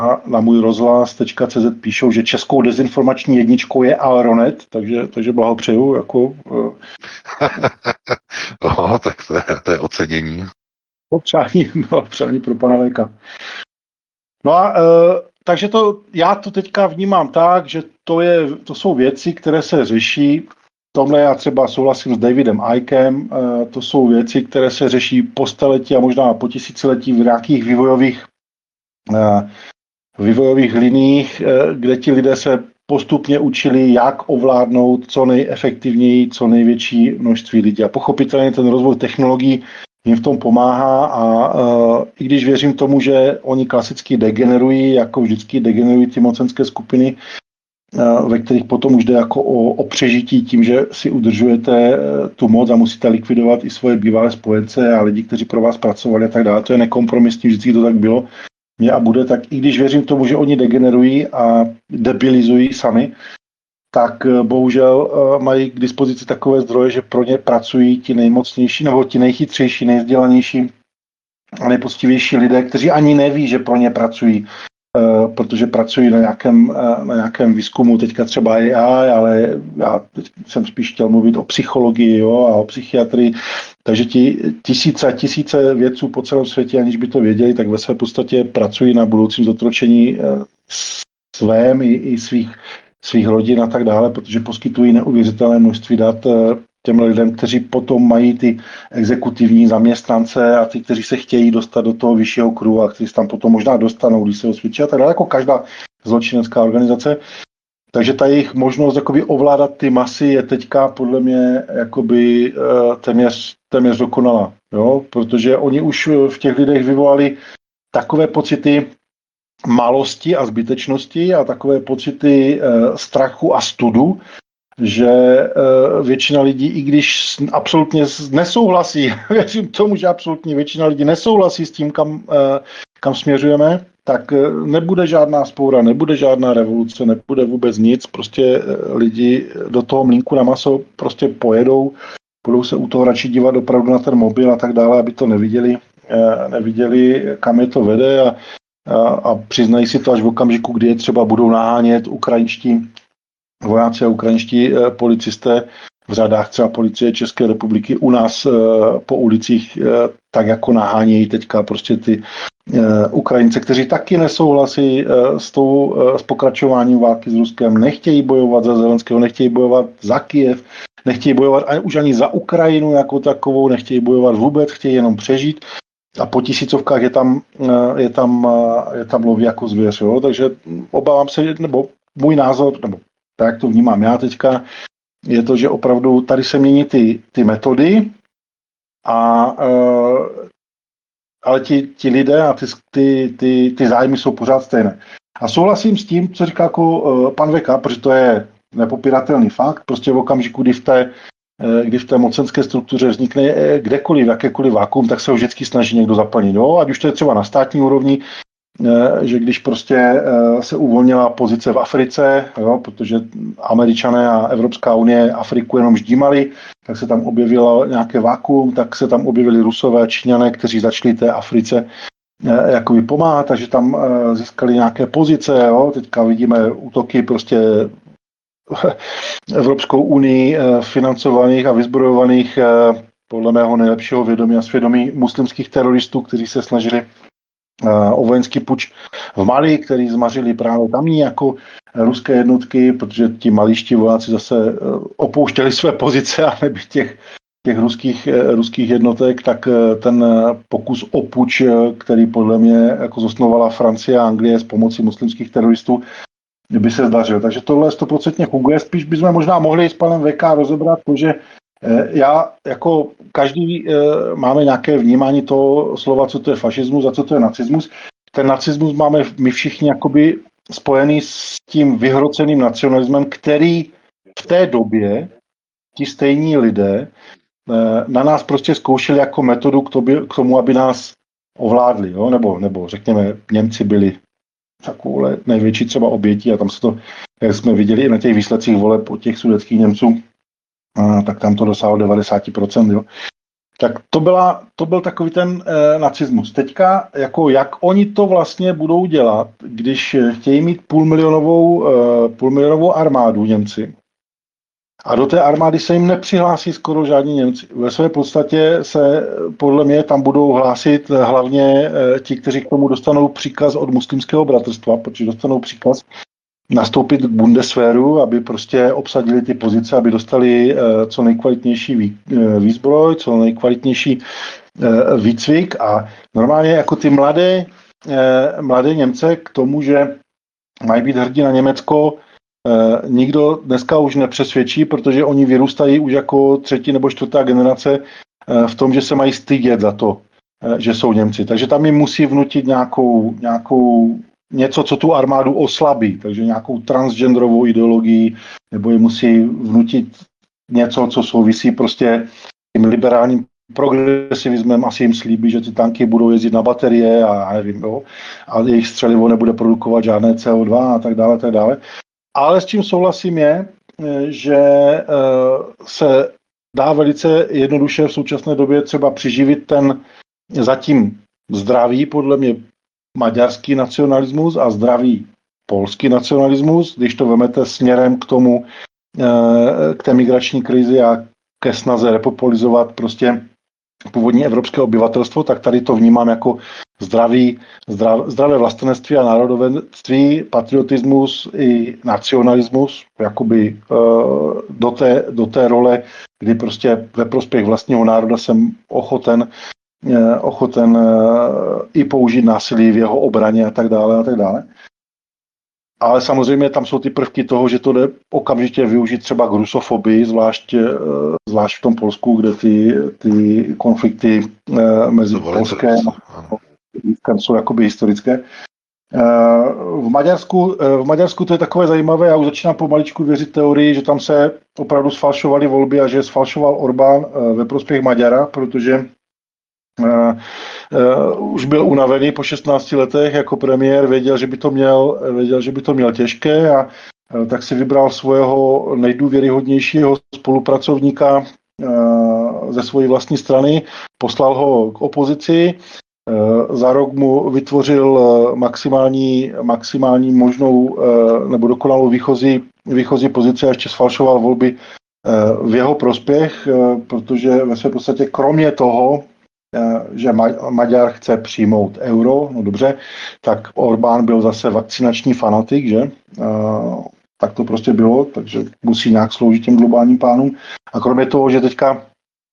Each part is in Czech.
na můj rozhlas.cz píšou, že českou dezinformační jedničkou je Alronet, takže blahopřeju. Jako, tak to je ocenění. Přání pro pana Véka. No a takže já to teďka vnímám tak, že to jsou věci, které se řeší. V tomhle já třeba souhlasím s Davidem Ickem. To jsou věci, které se řeší po staletí a možná po tisíciletí v nějakých vývojových liních, kde ti lidé se postupně učili, jak ovládnout co nejefektivněji, co největší množství lidí. A pochopitelně ten rozvoj technologií jim v tom pomáhá a i když věřím tomu, že oni klasicky degenerují, jako vždycky degenerují ty mocenské skupiny, ve kterých potom už jde jako o přežití tím, že si udržujete tu moc a musíte likvidovat i svoje bývalé spojence a lidi, kteří pro vás pracovali a tak dále. To je nekompromisní, vždycky to tak bylo. A bude, tak i když věřím tomu, že oni degenerují a debilizují sami, tak bohužel mají k dispozici takové zdroje, že pro ně pracují ti nejmocnější nebo ti nejchytřejší, nejvzdělanější a nejpoctivější lidé, kteří ani neví, že pro ně pracují, protože pracují na nějakém výzkumu, teďka třeba AI, ale já jsem spíš chtěl mluvit o psychologii a o psychiatrii, takže ti tisíce vědců po celém světě, aniž by to věděli, tak ve své podstatě pracují na budoucím zotročení svém i svých rodin a tak dále, protože poskytují neuvěřitelné množství dat těm lidem, kteří potom mají ty exekutivní zaměstnance a ty, kteří se chtějí dostat do toho vyššího kruhu a kteří se tam potom možná dostanou, když se osvědčí a tak dále, jako každá zločinecká organizace. Takže ta jejich možnost jakoby ovládat ty masy je teďka podle mě jakoby téměř dokonalá, jo? Protože oni už v těch lidech vyvolali takové pocity malosti a zbytečnosti a takové pocity strachu a studu, že většina lidí, i když absolutně nesouhlasí, věřím tomu, že absolutně většina lidí nesouhlasí s tím, kam směřujeme, tak nebude žádná vzpoura, nebude žádná revoluce, nebude vůbec nic, prostě lidi do toho mlýnku na maso prostě pojedou, budou se u toho radši dívat opravdu na ten mobil a tak dále, aby to neviděli, kam je to vede a přiznají si to až v okamžiku, kdy je třeba budou nahánět ukrajinští vojáci a ukrajinští policisté v řadách třeba policie České republiky u nás po ulicích tak jako nahánějí teďka prostě ty Ukrajince, kteří taky nesouhlasí s pokračováním války s Ruskem, nechtějí bojovat za Zelenského, nechtějí bojovat za Kyjev, nechtějí bojovat už ani za Ukrajinu jako takovou, nechtějí bojovat vůbec, chtějí jenom přežít. A po tisícovkách je tam loví jako zvěř, jo? Takže obávám se, nebo můj názor, nebo tak, jak to vnímám já teďka, je to, že opravdu tady se mění ty metody, ale ti lidé a ty zájmy jsou pořád stejné. A souhlasím s tím, co říká jako pan Veka, protože to je nepopiratelný fakt, prostě v okamžiku, kdy v té mocenské struktuře vznikne kdekoliv, jakékoliv vákuum, tak se ho vždycky snaží někdo zaplnit. No? Ať už to je třeba na státní úrovni, že když prostě se uvolnila pozice v Africe, jo, protože Američané a Evropská unie Afriku jenom ždímali, tak se tam objevilo nějaké vákuum, tak se tam objevili Rusové a Číňané, kteří začali té Africe jakoby pomáhat, takže tam získali nějaké pozice. Jo. Teďka vidíme útoky prostě Evropskou unii financovaných a vyzbrojovaných podle mého nejlepšího vědomí a svědomí muslimských teroristů, kteří se snažili o vojenský puč v Mali, který zmařili právě tamní jako ruské jednotky, protože ti malíští vojáci zase opouštěli své pozice a nebýt těch ruských jednotek, tak ten pokus o puč, který podle mě jako zosnovala Francie a Anglie s pomocí muslimských teroristů, by se zdařil. Takže tohle 100% funguje. Spíš bychom možná mohli s panem VK rozebrat to, že já jako každý máme nějaké vnímání toho slova, co to je fašismus a co to je nacismus. Ten nacismus máme my všichni jakoby spojený s tím vyhroceným nacionalismem, který v té době ti stejní lidé na nás prostě zkoušeli jako metodu k tomu, aby nás ovládli. Jo? Nebo řekněme, Němci byli takovou největší třeba obětí a tam se to, jak jsme viděli i na těch výsledcích voleb od těch sudetských Němců, tak tam to dosáhlo 90%. Jo. Tak to byl takový ten nacismus. Teďka, jako jak oni to vlastně budou dělat, když chtějí mít půlmilionovou armádu Němci, a do té armády se jim nepřihlásí skoro žádní Němci. Ve své podstatě se podle mě tam budou hlásit hlavně ti, kteří k tomu dostanou příkaz od muslimského bratrstva, protože dostanou příkaz nastoupit k Bundeswehru, aby prostě obsadili ty pozice, aby dostali co nejkvalitnější výzbroj, co nejkvalitnější výcvik a normálně jako ty mladé Němce k tomu, že mají být hrdí na Německo, nikdo dneska už nepřesvědčí, protože oni vyrůstají už jako třetí nebo čtvrtá generace v tom, že se mají stydět za to, že jsou Němci. Takže tam jim musí vnutit nějakou něco, co tu armádu oslabí, takže nějakou transgenderovou ideologii, nebo jim musí vnutit něco, co souvisí prostě tím liberálním progresivismem, asi jim slíbí, že ty tanky budou jezdit na baterie a nevím, jo, a jejich střelivo nebude produkovat žádné CO2 a tak dále, tak dále. Ale s čím souhlasím je, že se dá velice jednoduše v současné době třeba přiživit ten zatím zdravý, podle mě, maďarský nacionalismus a zdravý polský nacionalismus, když to vemete směrem k tomu, k té migrační krizi a ke snaze repopulizovat prostě původní evropské obyvatelstvo, tak tady to vnímám jako zdravé vlastenectví a národovenství, patriotismus i nacionalismus, jakoby do té role, kdy prostě ve prospěch vlastního národa jsem ochoten i použít násilí v jeho obraně a tak dále a tak dále. Ale samozřejmě tam jsou ty prvky toho, že to jde okamžitě využít třeba k rusofobii, zvlášť v tom Polsku, kde ty konflikty mezi Polskem a Polskem jsou jakoby historické. V Maďarsku to je takové zajímavé, já už začínám pomaličku věřit teorii, že tam se opravdu sfalšovaly volby a že sfalšoval Orbán ve prospěch Maďara, protože už byl unavený po 16 letech jako premiér, věděl, že by to měl těžké a tak si vybral svého nejdůvěryhodnějšího spolupracovníka ze své vlastní strany, poslal ho k opozici, za rok mu vytvořil maximální možnou nebo dokonalou výchozí pozici a ještě sfalšoval volby v jeho prospěch, protože ve své podstatě kromě toho, že Maďar chce přijmout euro, no dobře, tak Orbán byl zase vakcinační fanatik, že? Tak to prostě bylo, takže musí nějak sloužit těm globálním plánům. A kromě toho, že teďka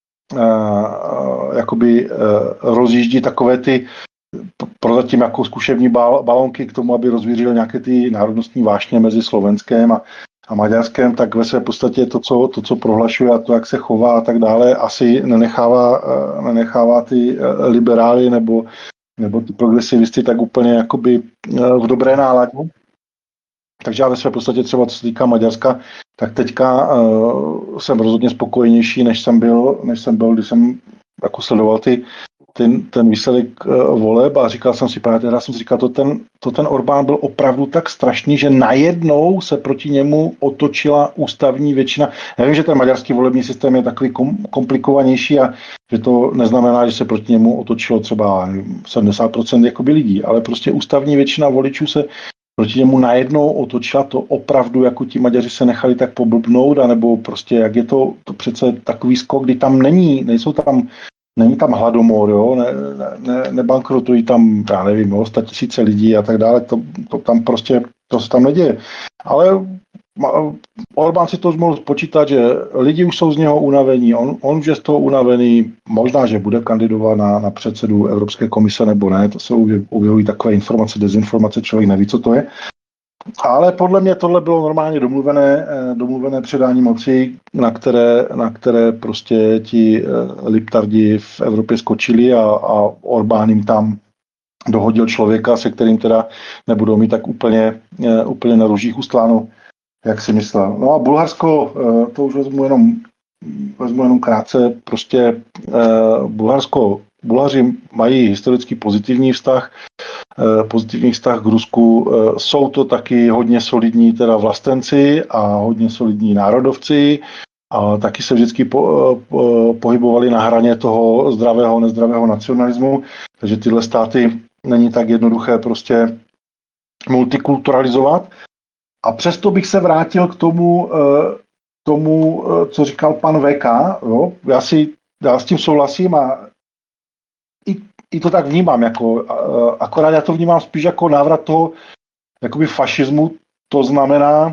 rozjíždí takové ty prozatím jako zkušební balonky k tomu, aby rozvířil nějaké ty národnostní vášně mezi Slovenskem a Maďarskem, tak ve své podstatě to, co prohlašuje a to, jak se chová a tak dále, asi nenechává ty liberály nebo ty progresivisty tak úplně jakoby v dobré náladě. Takže já ve své podstatě třeba, co se týká Maďarska, tak teďka jsem rozhodně spokojenější, než jsem byl, když jsem jako sledoval ten výsledek voleb a říkal jsem si, ten Orbán byl opravdu tak strašný, že najednou se proti němu otočila ústavní většina. Já vím, že ten maďarský volební systém je takový komplikovanější a že to neznamená, že se proti němu otočilo třeba 70% jakoby lidí, ale prostě ústavní většina voličů se proti němu najednou otočila, to opravdu, jako ti Maďaři se nechali tak poblbnout, anebo prostě jak je to přece takový skok, kdy tam není tam hladomor, jo? Nebankrotují tam, já nevím, 100 000 lidí a tak dále, to tam prostě, to se tam neděje. Ale Orbán si to mohl spočítat, že lidi už jsou z něho unavení, on už je z toho unavený, možná, že bude kandidovat na předsedu Evropské komise nebo ne, to se objevují takové informace, dezinformace, člověk neví, co to je. Ale podle mě tohle bylo normálně domluvené předání moci, na které prostě ti liptardi v Evropě skočili a Orbán jim tam dohodil člověka, se kterým teda nebudou mít tak úplně na růžích ustláno, jak si myslel. No a Bulharsko, to už vezmu jenom krátce, prostě Bulhaři mají historicky pozitivní vztah k Rusku. Jsou to taky hodně solidní teda vlastenci a hodně solidní národovci. a taky se vždycky pohybovali na hraně toho zdravého, nezdravého nacionalismu, takže tyhle státy není tak jednoduché prostě multikulturalizovat. A přesto bych se vrátil k tomu, co říkal pan VK. Jo? Já s tím souhlasím a i to tak vnímám. Akorát já to vnímám spíš jako návrat toho jakoby fašismu, to znamená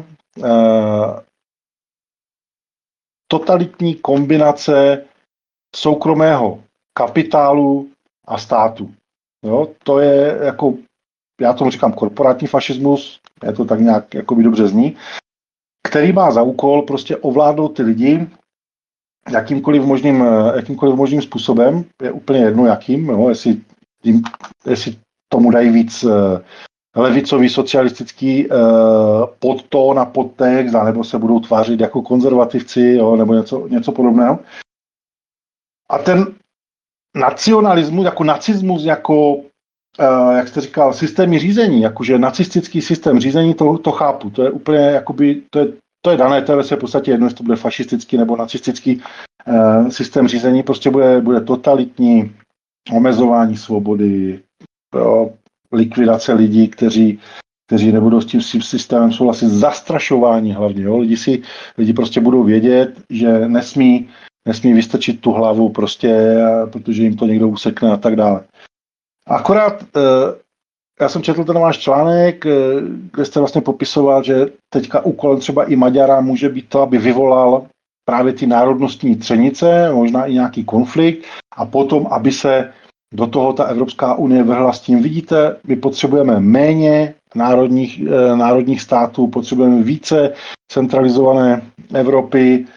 totalitní kombinace soukromého kapitálu a státu. Jo? To je jako, já tomu říkám korporátní fašismus, je to tak nějak jakoby dobře zní, který má za úkol prostě ovládnout ty lidi jakýmkoliv možným způsobem, je úplně jedno jakým, jo? Jestli tomu dají víc levicový socialistický podtón a podtext, nebo se budou tvářit jako konzervativci, jo? Nebo něco podobného. A ten nacionalismus, jako nacismus, jako jak jste říkal, systémy řízení, jakože nacistický systém řízení, to chápu. To je úplně, jakoby, to je dané, to je v podstatě jedno, jestli to bude fašistický nebo nacistický systém řízení, prostě bude totalitní omezování svobody, likvidace lidí, kteří nebudou s tím systémem souhlasit, zastrašování hlavně. Jo? Lidi prostě budou vědět, že nesmí vystrčit tu hlavu prostě, protože jim to někdo usekne a tak dále. Akorát já jsem četl ten váš článek, kde jste vlastně popisoval, že teďka úkolem třeba i Maďara může být to, aby vyvolal právě ty národnostní třenice, možná i nějaký konflikt a potom, aby se do toho ta Evropská unie vrhla s tím. Vidíte, my potřebujeme méně národních států, potřebujeme více centralizované Evropy,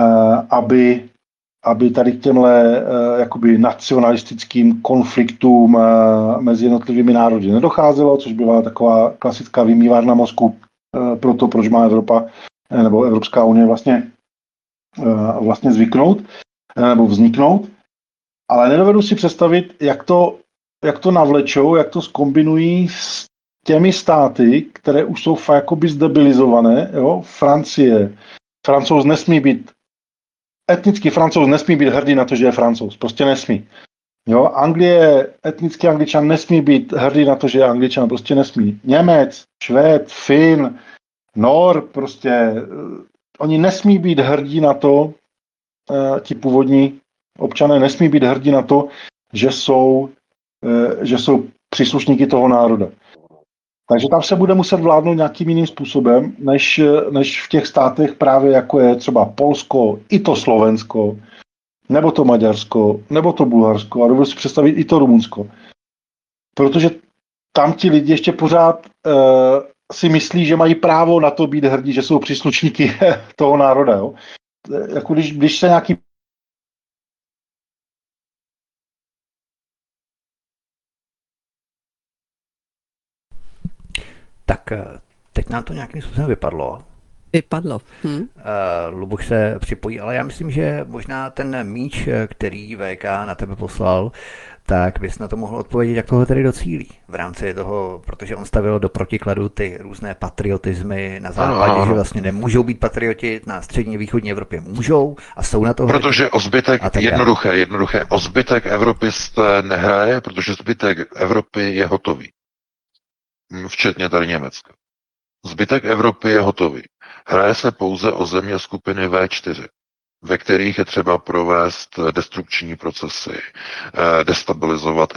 aby tady k těmhle jakoby nacionalistickým konfliktům mezi jednotlivými národy nedocházelo, což byla taková klasická vymývárna mozku pro to, proč má Evropa nebo Evropská unie vlastně zvyknout nebo vzniknout. Ale nedovedu si představit, jak to navlečou, jak to zkombinují s těmi státy, které už jsou jakoby zdebilizované. Jo? Francouz nesmí být etnický Francouz nesmí být hrdý na to, že je Francouz. Prostě nesmí. Jo, etnický Angličan nesmí být hrdý na to, že je Angličan. Prostě nesmí. Němec, Švéd, Fin, Nor, prostě oni nesmí být hrdí na to, ti původní občané nesmí být hrdí na to, že jsou příslušníky toho národa. Takže tam se bude muset vládnout nějakým jiným způsobem, než v těch státech právě jako je třeba Polsko, i to Slovensko, nebo to Maďarsko, nebo to Bulharsko a dovedu si představit i to Rumunsko. Protože tam ti lidi ještě pořád si myslí, že mají právo na to být hrdí, že jsou příslušníky toho národa. Jo? Jako když se nějaký Tak teď nám to nějakým způsobem vypadlo. Luboš se připojí, ale já myslím, že možná ten míč, který VK na tebe poslal, tak bys na to mohl odpovědět, jak toho tedy docílí v rámci toho, protože on stavil do protikladu ty různé patriotizmy na západě, ano. Že vlastně nemůžou být patrioti, na střední východní Evropě můžou a jsou na to. Protože o zbytek, jednoduché, o zbytek Evropy se nehraje, protože zbytek Evropy je hotový. Včetně tady Německa. Zbytek Evropy je hotový. Hraje se pouze o země skupiny V4, ve kterých je třeba provést destrukční procesy, destabilizovat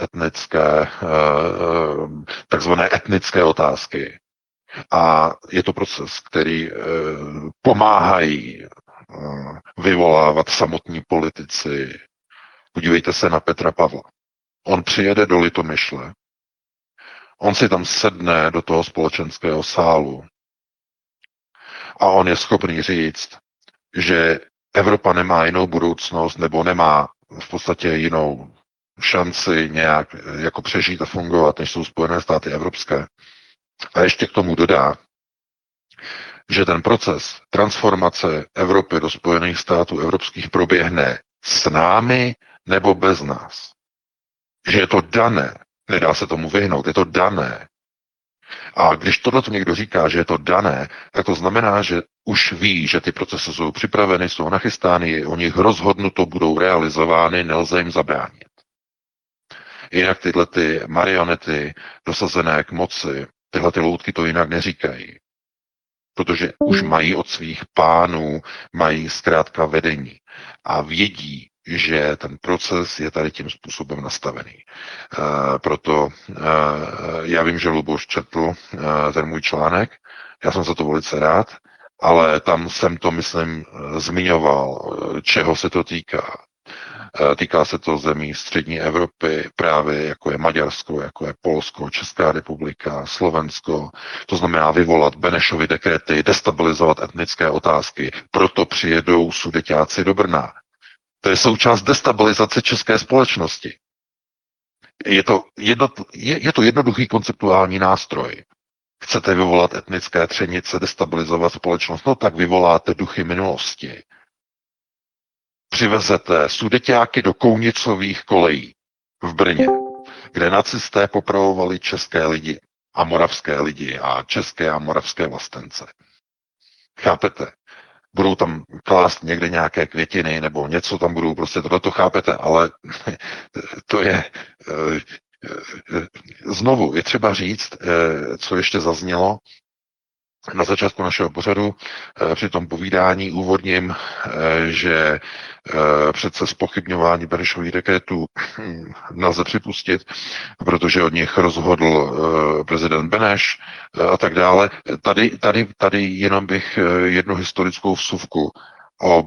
takzvané etnické otázky. A je to proces, který pomáhají vyvolávat samotní politici. Podívejte se na Petra Pavla. On přijede do Litomyšle, on si tam sedne do toho společenského sálu a on je schopný říct, že Evropa nemá jinou budoucnost nebo nemá v podstatě jinou šanci nějak jako přežít a fungovat, než jsou Spojené státy evropské. A ještě k tomu dodá, že ten proces transformace Evropy do Spojených států evropských proběhne s námi nebo bez nás. Že je to dané, nedá se tomu vyhnout, je to dané. A když tohle někdo říká, že je to dané, tak to znamená, že už ví, že ty procesy jsou připraveny, jsou nachystány, o nich rozhodnuto, budou realizovány, nelze jim zabránit. Jinak tyhle ty marionety dosazené k moci, tyhle ty loutky to jinak neříkají. Protože už mají od svých pánů, mají zkrátka vedení a vědí, že ten proces je tady tím způsobem nastavený. Proto já vím, že Luboš četl ten můj článek, já jsem za to velice rád, ale tam jsem to, myslím, zmiňoval, čeho se to týká. Týká se to zemí střední Evropy, právě jako je Maďarsko, jako je Polsko, Česká republika, Slovensko. To znamená vyvolat Benešovy dekrety, destabilizovat etnické otázky. Proto přijedou Sudeťáci do Brna. To je součást destabilizace české společnosti. Je to jednoduchý konceptuální nástroj. Chcete vyvolat etnické třenice, destabilizovat společnost, no tak vyvoláte duchy minulosti. Přivezete Sudeťáky do Kounicových kolejí v Brně, kde nacisté popravovali české lidi a moravské lidi a české a moravské vlastence. Chápete? Budou tam klást někde nějaké květiny nebo něco tam budou, prostě tohleto chápete, ale to je znovu, je třeba říct, co ještě zaznělo na začátku našeho pořadu při tom povídání úvodním, že přece zpochybňování Benešových dekretů nelze připustit, protože od nich rozhodl prezident Beneš a tak dále. Tady jenom bych jednu historickou vsuvku o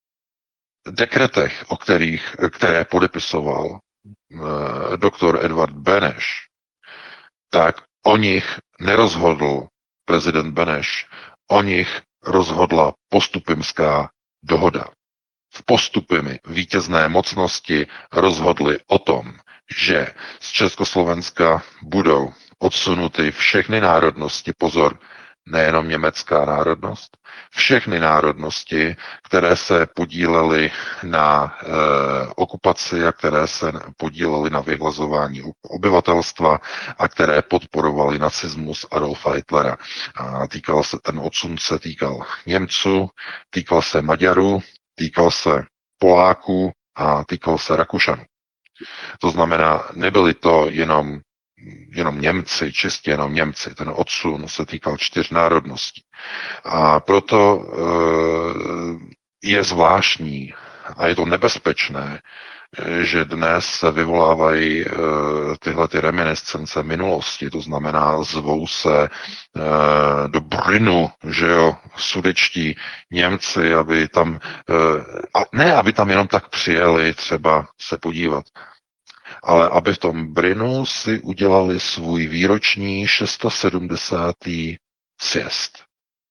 dekretech, které podepisoval doktor Edvard Beneš, tak o nich nerozhodl prezident Beneš, o nich rozhodla postupimská dohoda. V postupimi vítězné mocnosti rozhodly o tom, že z Československa budou odsunuty všechny národnosti, pozor, nejenom německá národnost, všechny národnosti, které se podílely na okupaci a které se podílely na vyhlazování obyvatelstva a které podporovaly nacismus Adolfa Hitlera. A ten odsun se týkal Němců, týkal se Maďarů, týkal se Poláků a týkal se Rakušanů. To znamená, nebyli to jenom Němci, čistě jenom Němci. Ten odsun se týkal 4 národností. A proto je zvláštní a je to nebezpečné, že dnes se vyvolávají tyhle ty reminiscence minulosti, to znamená zvou se do Brynu, že jo, sudečtí Němci, aby tam, aby tam jenom tak přijeli třeba se podívat, ale aby v tom Brynu si udělali svůj výroční 670. sjezd.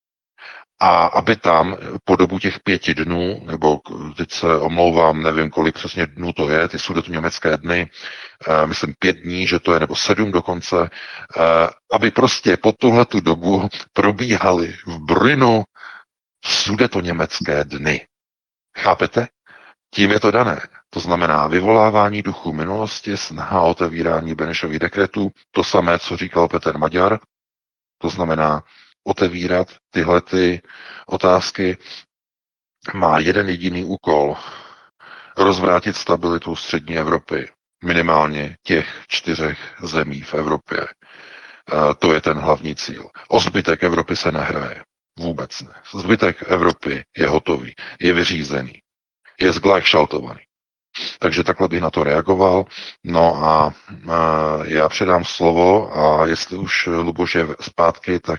A aby tam po dobu těch 5 dnů, nebo teď se omlouvám, nevím, kolik přesně dnů to je, ty sudetoněmecké dny, myslím 5 dní, že to je, nebo 7 dokonce, aby prostě po tuhletu dobu probíhaly v Brynu sudetoněmecké dny. Chápete? Tím je to dané. To znamená vyvolávání duchu minulosti, snaha o otevírání Benešových dekretů, to samé, co říkal Petr Maďar, to znamená otevírat tyhle ty otázky, má jeden jediný úkol, rozvrátit stabilitu střední Evropy, minimálně těch 4 zemí v Evropě. To je ten hlavní cíl. O zbytek Evropy se nehraje. Vůbec ne. Zbytek Evropy je hotový, je vyřízený, je zglajšaltovaný. Takže takhle bych na to reagoval. No a já předám slovo a jestli už Luboš je zpátky, tak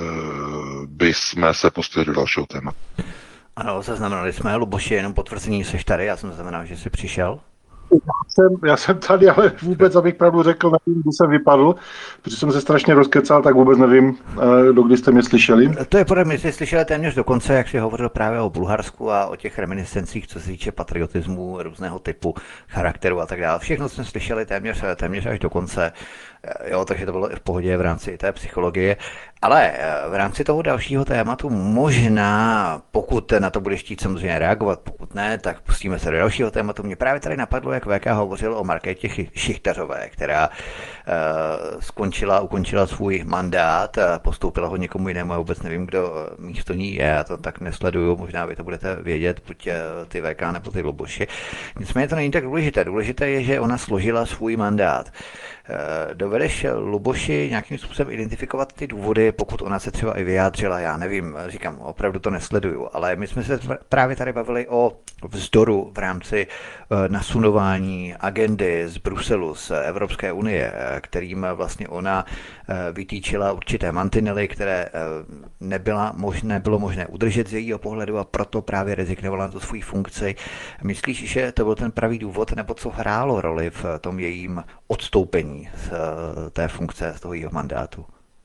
bychom se pustili do dalšího tématu. Ano, zaznamenali jsme. Luboši, jenom potvrzení, seš tady, já jsem zaznamenal, že jsi přišel. Já jsem tady, ale vůbec, abych pravdu řekl, nevím, kdy jsem vypadl, protože jsem se strašně rozkecal, tak vůbec nevím, dokdy jste mě slyšeli. To je podle mě, jsi slyšeli téměř do konce, jak jsi hovořil právě o Bulharsku a o těch reminiscencích, co se týče patriotismu, různého typu, charakteru a tak dále. Všechno jsme slyšeli téměř až do konce. Jo, takže to bylo i v pohodě v rámci té psychologie. Ale v rámci toho dalšího tématu možná, pokud na to budeš chtít samozřejmě reagovat, pokud ne, tak pustíme se do dalšího tématu. Mě právě tady napadlo, jak VK hovořil o Markétě Šichtařové, která ukončila svůj mandát, postoupila ho někomu jinému, já vůbec nevím, kdo místo ní je, já to tak nesleduju, možná vy to budete vědět, buď ty VK nebo ty Luboši. Nicméně to není tak důležité. Důležité je, že ona složila svůj mandát. Dovedeš, Luboši, nějakým způsobem identifikovat ty důvody, pokud ona se třeba i vyjádřila, já nevím, říkám, opravdu to nesleduju, ale my jsme se právě tady bavili o vzdoru v rámci nasunování agendy z Bruselu, z Evropské unie, kterým vlastně ona vytýčila určité mantinely, které nebylo možné udržet z jejího pohledu a proto právě rezignovala na tu svou funkci. Myslíš, že to byl ten pravý důvod, nebo co hrálo roli v tom jejím odstoupení z té funkce, z toho jejího mandátu?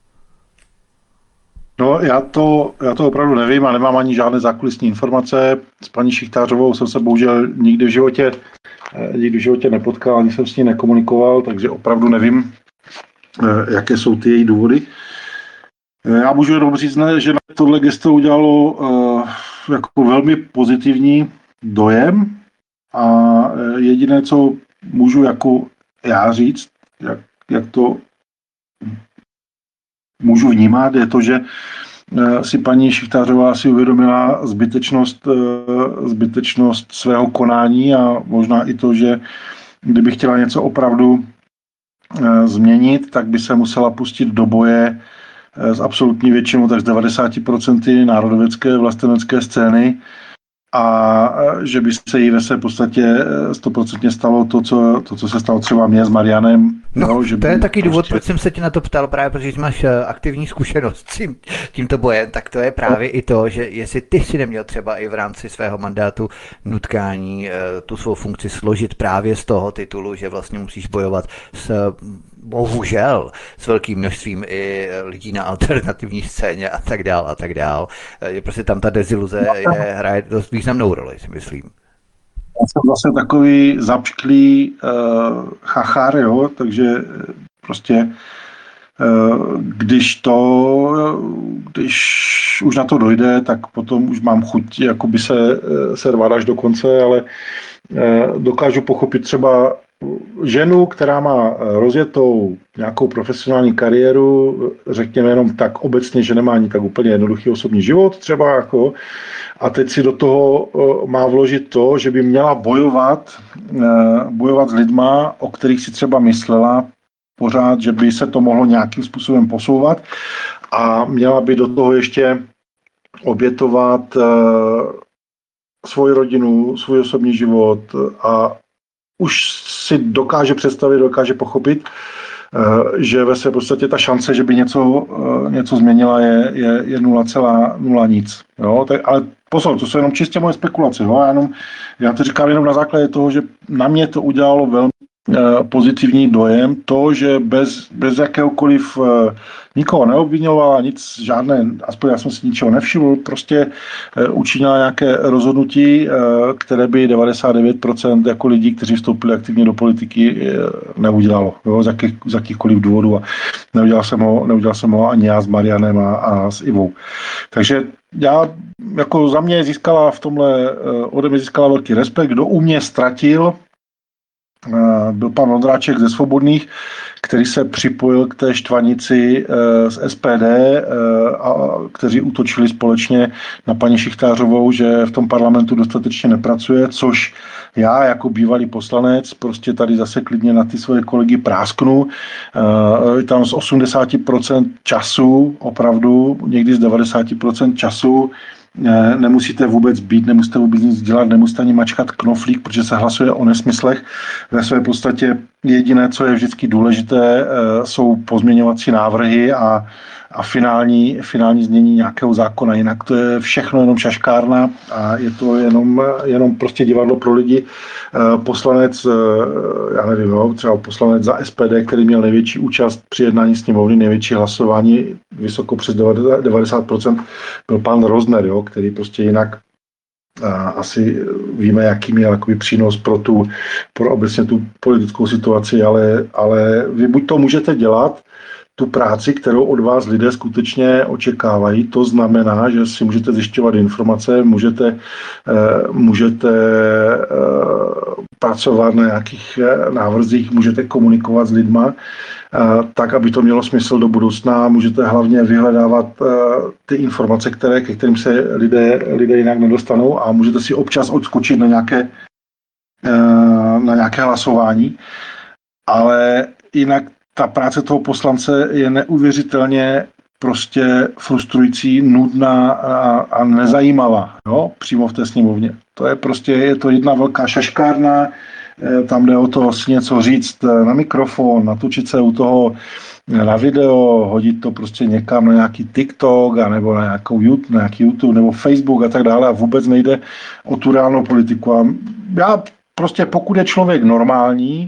No, já to opravdu nevím a nemám ani žádné zákulisní informace. S paní Šichtářovou jsem se bohužel nikdy v životě nepotkal, ani jsem s ní nekomunikoval, takže opravdu nevím, jaké jsou ty její důvody. Já můžu jenom říct, že na tohle gesto udělalo jako velmi pozitivní dojem a jediné, co můžu jako já říct, jak to můžu vnímat, je to, že si paní Šichtářová si uvědomila zbytečnost svého konání a možná i to, že kdyby chtěla něco opravdu změnit, tak by se musela pustit do boje s absolutní většinou, tak z 90% národověcké vlastenecké scény a že by se jí ve své podstatě 100% stalo to, co se stalo třeba mě s Marianem. No, že to je taky důvod, proč jsem se tě na to ptal, právě protože máš aktivní zkušenost s tímto bojem, tak to je právě i to, že jestli ty si neměl třeba i v rámci svého mandátu nutkání tu svou funkci složit právě z toho titulu, že vlastně musíš bojovat bohužel s velkým množstvím i lidí na alternativní scéně a tak dál. Je prostě tam ta deziluze hraje dost významnou roli, si myslím. Já jsem zase takový zapšklý chachár, jo, takže prostě když už na to dojde, tak potom už mám chuť jakoby se rvat až do konce, ale dokážu pochopit třeba ženu, která má rozjetou nějakou profesionální kariéru, řekněme jenom tak obecně, že nemá ani tak úplně jednoduchý osobní život třeba, jako, a teď si do toho má vložit to, že by měla bojovat s lidma, o kterých si třeba myslela pořád, že by se to mohlo nějakým způsobem posouvat a měla by do toho ještě obětovat svoji rodinu, svůj osobní život a už si dokáže představit, dokáže pochopit, že ve své podstatě ta šance, že by něco změnila, je 0,0 nic. Jo? Ale pozor, to jsou jenom čistě moje spekulace. Jo? Já to říkám jenom na základě toho, že na mě to udělalo velmi pozitivní dojem, to, že bez jakéhokoliv nikoho neobvinovala, nic, žádné, aspoň já jsem si ničeho nevšiml, prostě učinila nějaké rozhodnutí, které by 99% jako lidí, kteří vstoupili aktivně do politiky, neudělalo, jo, z jakýchkoliv důvodů a neudělal jsem ho ani já s Marianem a s Ivou. Takže já, jako za mě získala v tomhle, ode mě získala velký respekt, kdo u mě ztratil, byl pan Vondráček ze Svobodných, který se připojil k té štvanici z SPD, kteří útočili společně na paní Šichtářovou, že v tom parlamentu dostatečně nepracuje, což já jako bývalý poslanec prostě tady zase klidně na ty svoje kolegy prásknu. Tam z 80% času, opravdu někdy z 90% času nemusíte vůbec být, nemusíte vůbec nic dělat, nemusíte ani mačkat knoflík, protože se hlasuje o nesmyslech. Ve své podstatě jediné, co je vždycky důležité, jsou pozměňovací návrhy a finální znění nějakého zákona. Jinak to je všechno jenom šaškárna a je to jenom prostě divadlo pro lidi. Poslanec, já nevím, jo, třeba poslanec za SPD, který měl největší účast při jednání sněmovny, největší hlasování, vysoko přes 90%, byl pan Rozner, jo, který prostě jinak asi víme, jaký měl jakoby přínos pro obecně tu politickou situaci, ale vy buď to můžete dělat, tu práci, kterou od vás lidé skutečně očekávají. To znamená, že si můžete zjišťovat informace, můžete pracovat na nějakých návrzích, můžete komunikovat s lidma, tak, aby to mělo smysl do budoucna. Můžete hlavně vyhledávat ty informace, ke kterým se lidé jinak nedostanou, a můžete si občas odskočit na nějaké hlasování. Ale jinak ta práce toho poslance je neuvěřitelně prostě frustrující, nudná a nezajímavá, jo? Přímo v té sněmovně. Je to jedna velká šaškárna, tam jde o to si něco říct na mikrofon, natočit se u toho na video, hodit to prostě někam na nějaký TikTok, nebo na nějaký YouTube nebo Facebook a tak dále, a vůbec nejde o tu reálnou politiku. A já prostě, pokud je člověk normální,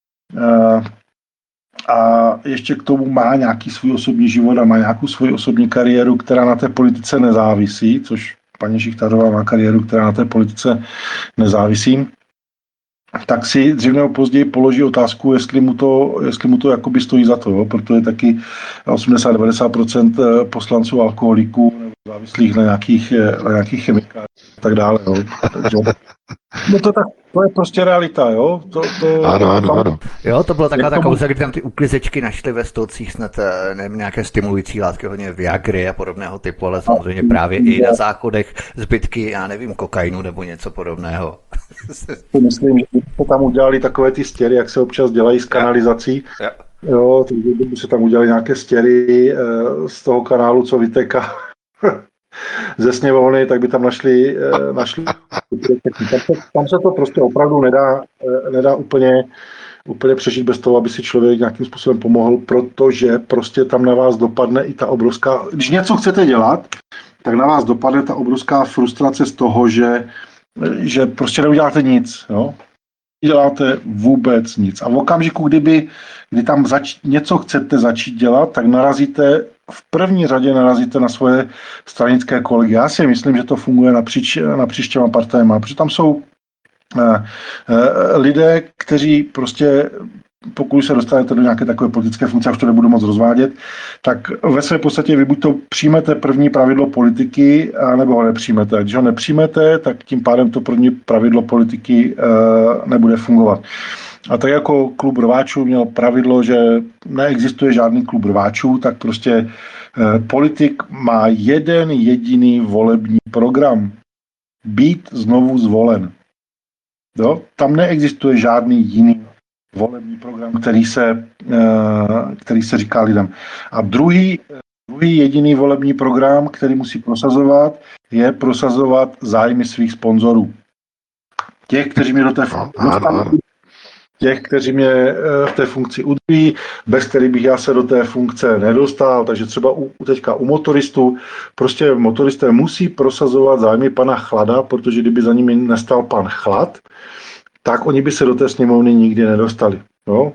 a ještě k tomu má nějaký svůj osobní život a má nějakou svoji osobní kariéru, která na té politice nezávisí, což paní Šichtařová má kariéru, která na té politice nezávisí, tak si dřív nebo později položí otázku, jestli mu to jakoby stojí za to, jo? Protože taky 80-90% poslanců alkoholiků nebo závislých na nějakých chemikáliích a tak dále. Jo? Takže, to je prostě realita, jo? Ano. Jo, to byla taková ta kauza, kdy tam ty uklizečky našly ve stolcích snad nevím, nějaké stimulující látky, hodně Viagry a podobného typu, ale samozřejmě právě i na záchodech zbytky, já nevím, kokainu nebo něco podobného. Myslím, že to tam udělali takové ty stěry, jak se občas dělají s kanalizací. Jo, kdyby se tam udělali nějaké stěry z toho kanálu, co vytéká ze sněmovny, tak by tam našli tam se to prostě opravdu nedá úplně přežít bez toho, aby si člověk nějakým způsobem pomohl, protože prostě tam na vás dopadne i ta obrovská, když něco chcete dělat, tak na vás dopadne ta obrovská frustrace z toho, že prostě neuděláte nic, jo? Děláte vůbec nic. A v okamžiku, kdy tam něco chcete začít dělat, tak v první řadě narazíte na svoje stranické kolegy. Já si myslím, že to funguje napříč těma partajema, protože tam jsou lidé, kteří prostě, pokud se dostanete do nějaké takové politické funkce, už to nebudu moc rozvádět, tak ve své podstatě vy buď to přijmete první pravidlo politiky, nebo ho nepřijmete. Když ho nepřijmete, tak tím pádem to první pravidlo politiky nebude fungovat. A tak jako klub rváčů měl pravidlo, že neexistuje žádný klub rváčů, tak prostě politik má jeden jediný volební program. Být znovu zvolen. Jo? Tam neexistuje žádný jiný volební program, který se říká lidem. A druhý jediný volební program, který musí prosazovat, je prosazovat zájmy svých sponzorů. Těch, kteří mě do té funkce dostanou, těch, kteří mě v té funkci udrží, bez kterých bych já se do té funkce nedostal. Takže třeba teďka u motoristů, prostě motoristé musí prosazovat zájmy pana Chlada, protože kdyby za nimi nestal pan Chlad, tak oni by se do té sněmovny nikdy nedostali. No?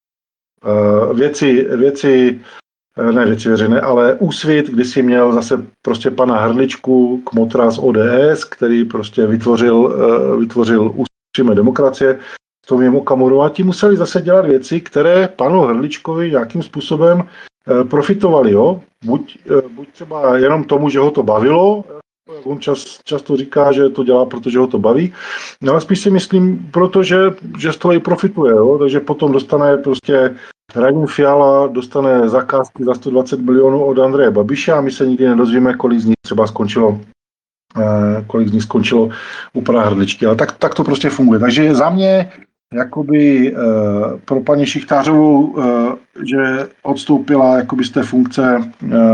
Věci veřejné, ale Úsvit, když si měl zase prostě pana Hrličku, kmotra z ODS, který prostě vytvořil Ústříme demokracie, s Tomiem Okamurou, a ti museli zase dělat věci, které panu Hrličkovi nějakým způsobem profitovali. Jo? Buď třeba jenom tomu, že ho to bavilo, on často říká, že to dělá, protože ho to baví, no, ale spíš si myslím, protože z toho i profituje, jo? Takže potom dostane prostě Radim Fiala dostane zakázky za 120 milionů od Andreje Babiše a my se nikdy nedozvíme, kolik z nich třeba skončilo u pana Hrdličky, ale tak to prostě funguje. Takže za mě jakoby pro paní Šichtářovou, že odstoupila jakoby z té funkce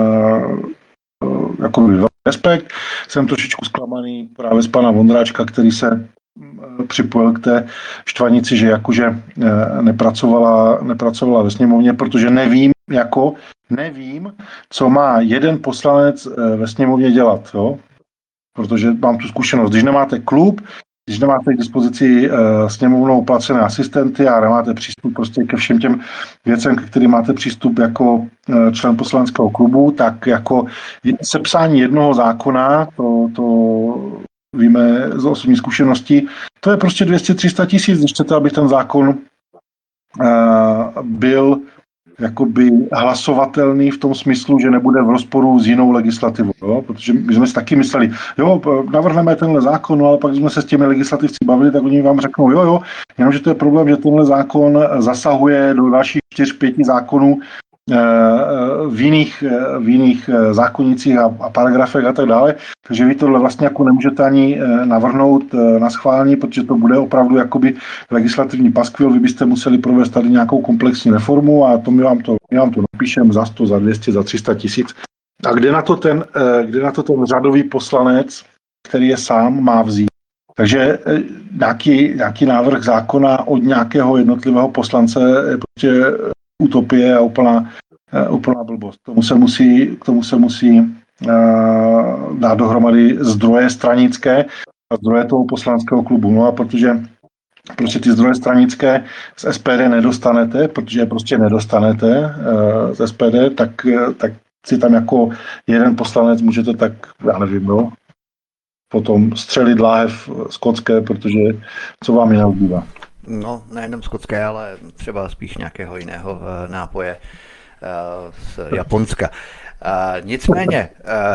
jakoby respekt. Jsem trošičku zklamaný právě z pana Vondráčka, který se připojil k té štvanici, že jakože nepracovala ve sněmovně, protože nevím, co má jeden poslanec ve sněmovně dělat, jo? Protože mám tu zkušenost. Když nemáte klub, když nemáte k dispozici sněmovnou placené asistenty a nemáte přístup prostě ke všem těm věcem, ke kterým máte přístup jako člen poslaneckého klubu, tak jako sepsání jednoho zákona, to víme z osobní zkušenosti. To je prostě 200-300 tisíc, když chcete, aby ten zákon byl jakoby hlasovatelný v tom smyslu, že nebude v rozporu s jinou legislativou. Jo? Protože my jsme si taky mysleli, jo, navrhneme tenhle zákon, no, ale pak jsme se s těmi legislativci bavili, tak oni vám řeknou, jo, jenomže to je problém, že tenhle zákon zasahuje do dalších 4-5 zákonů v jiných zákonnicích a paragrafech a tak dále. Takže vy tohle vlastně jako nemůžete ani navrhnout na schválení, protože to bude opravdu jakoby legislativní paskvil. Vy byste museli provést tady nějakou komplexní reformu a to my vám to napíšeme za 100, za 200, za 300 tisíc. A kde na to ten řadový poslanec, který je sám, má vzít? Takže nějaký návrh zákona od nějakého jednotlivého poslance je prostě utopie a úplná blbost. K tomu se musí dát dohromady zdroje stranické a zdroje toho poslaneckého klubu. No a protože ty zdroje stranické z SPD nedostanete, protože je prostě nedostanete z SPD, tak si tam jako jeden poslanec můžete tak, já nevím, no, potom střelit láhev skotské, protože co vám jiného bývá. No, nejenom skotské, ale třeba spíš nějakého jiného nápoje z Japonska. Nicméně,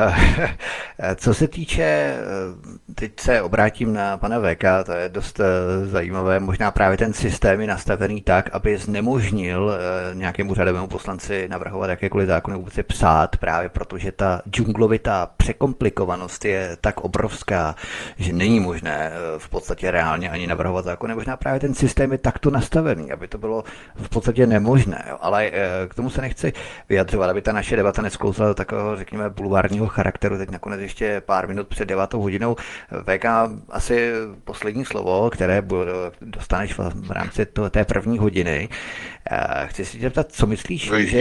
co se týče, teď se obrátím na pana VK, to je dost zajímavé, možná právě ten systém je nastavený tak, aby znemožnil nějakému řadovému poslanci navrhovat jakékoliv zákony, vůbec je psát, právě protože ta džunglovitá překomplikovanost je tak obrovská, že není možné v podstatě reálně ani navrhovat zákony. Možná právě ten systém je takto nastavený, aby to bylo v podstatě nemožné, jo. Ale k tomu se nechci vyjadřovat, aby ta naše debata nesklouzla do takového, řekněme, bulvárního charakteru. Teď nakonec ještě pár minut před 9 hodinou. VK, asi poslední slovo, které dostaneš v rámci té první hodiny. Chci si zeptat, co myslíš? Že